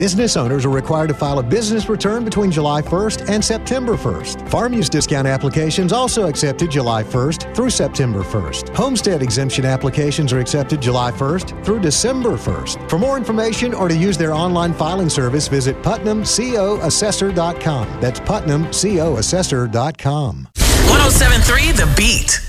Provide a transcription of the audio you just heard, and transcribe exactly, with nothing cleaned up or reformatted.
Business owners are required to file a business return between July first and September first. Farm use discount applications also accepted July first through September first. Homestead exemption applications are accepted July first through December first. For more information or to use their online filing service, visit Putnam Co Assessor dot com. That's Putnam Co Assessor dot com. one oh seven point three The Beat.